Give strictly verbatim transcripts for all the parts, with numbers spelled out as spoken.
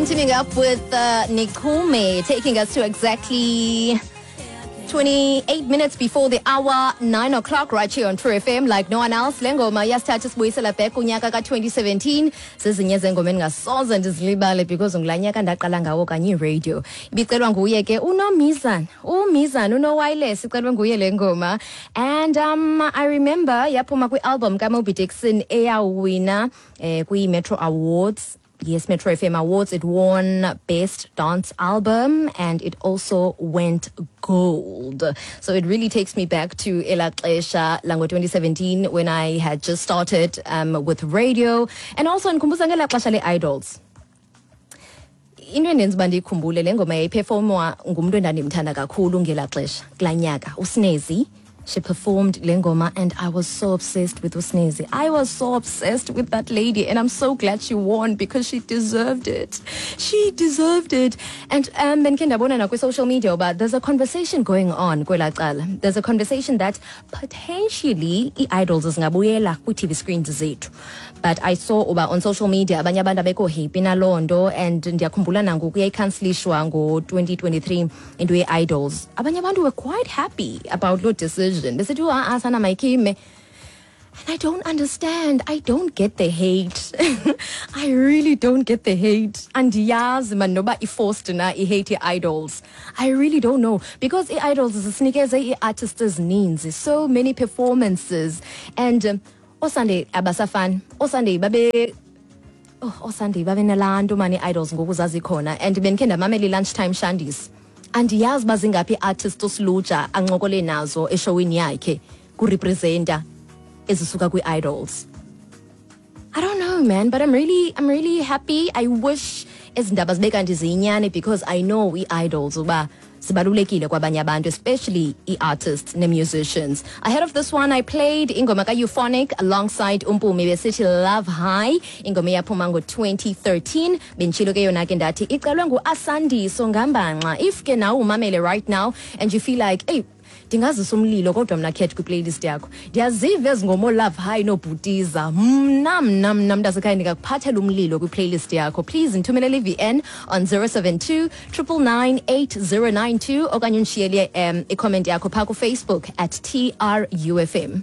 Weeknd teaming up with uh, Nikume, taking us to exactly twenty-eight minutes before the hour, nine o'clock, right here on True F M, like no one else. Lengoma yasithatha sibuyisela back kunyaka ka twenty seventeen. Sezinye zengoma engingasoze ndizilibale because ngilanyaka ndaqala ngawo kanye radio. Ibicelwa nguye ke uNomizana. uMizana unoWireless icelwe nguye le ngoma. And um I remember yaphuma kwi-album kaMoby Dixon eyawina eh kwi Metro Awards. Yes, Metro F M Awards. It won Best Dance Album and it also went gold. So it really takes me back to ela xesha lango twenty seventeen when I had just started um, with radio, and also ngikhumbuza ngela xesha le-Idols. Into endenza uba ndiyikhumbule le ngoma yayiperformwa ngumntu endandimthanda kakhulu ngela xesha kulaa nyaka, uSnezi. She performed Lengoma and I was so obsessed with Usnezi. I was so obsessed with that lady and I'm so glad she won because she deserved it. She deserved it. And um, ben kendabona na kwi social media, but there's a conversation going on kwela cala. There's a conversation that potentially i-idols zingabuyela kwi-T V screens zethu. But I saw uba on social media abanye abantu abekho happy naloo nto, and ndiyakhumbula nangoku yayikhansilishwa ngo twenty twenty-three into ye-idols. Abanye abantu were quite happy about lo decision. They said, "Ah, sana maikime." And I don't understand. I don't get the hate. I really don't get the hate. And yaz man noba i-forced na i-hate i-idols. I really don't know. Because i-idols is a sneakers artists needs so many performances. And um, Osande abasafan. Osande babe Oh, Osande babe nalanto mani idols ngoku zazikhona. And benkhe ndamamela lunchtime shandis. And yazi bazingaphi artists osluja anqokole nazo eshowini yakhe ku representa ezisuka kwi idols. I don't know, man, but I'm really I'm really happy. I wish ezindaba zibeka ndizinyane because I know we idols uba sibalulekile kwabanye abantu, especially i-artists ne musicians. Ahead of this one, I played ingoma ka Euphonic alongside Umpumi besithi Love High. Ingoma yaphuma ngo twenty thirteen. Benchilo ke yona ke ndathi icelwe ngu Asandiso Ngambanqa. If ke now umamele right now and you feel like, hey, ndingazisa umlilo kodwa mna khetha kwi-playlist yakho, ndiyaziva ezingoma Love High nobhutiza mna mna mna mntasekhaya ndingakuphathela umlilo kwi-playlist yakho. Please nthumelele V N on zero seven two nine nine eight zero nine two okanye unshiyele um i-comment yakho phaa ku-Facebook at T R U F M.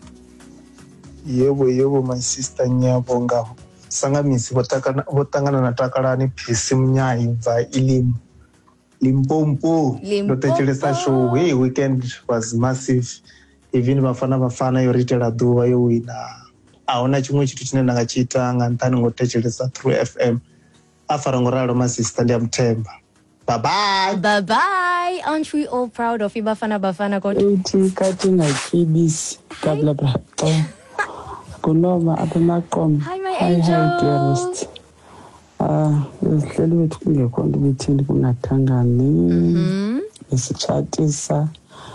Yebo yebo my sister, ngiyabonga sangamisi botangana na Takalani phisi mnyayi va ilimu Limpopo. Limpopo. Show. Hey, Weekend was massive. Even bafana bafana yo ritela duwa yo wina. Aona chimwe chitu chine ndangachita ngantani ngotechelesa True F M. Afara ngoralo my sister ndiyamthemba. Bye bye. Bye bye. Aren't we all proud of you bafana bafana kodwa? Uthi kathi ngakibisi bla bla. Kunoma apemaqom. Hi my angel. Hi dearest. Ah, uhleli wethu kungekho nto bethini kungathangani esichatisa.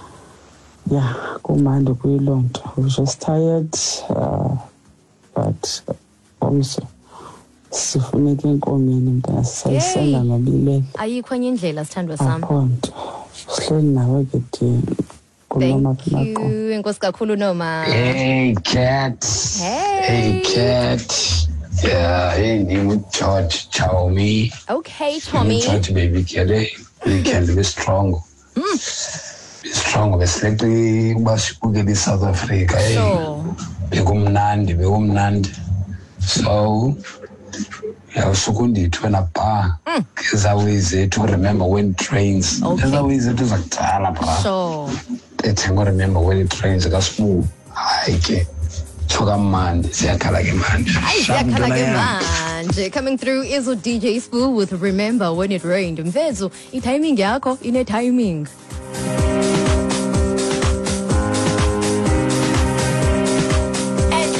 Yeah, kumande kuyilonto. I was just tired, uh, but also sifuneke enkomeni mntana sisayisela nobilele. Ayikho enye indlela sithandwa sami. Akho nto. Sihleli nawe ke di kunoma Thank you. Enkosi kakhulu Noma. Hey cat. Hey. Hey cat. Yeah, hey, name George Chaomi. Okay, Tommy. George baby Kelly. You can be strong. Mm. Be strong. Basically, basikuke South Africa. Sure. Bekumnandi, bekumnandi. So, yeah, sukundi twena pa. There's always to remember when trains. Okay. There's always to zakutala pa. Sure. Let's remember when it trains. Got smooth. Aike. Coming through is D J Spoo with Remember When It Rained. Mfezo, i timing yakho ine timing.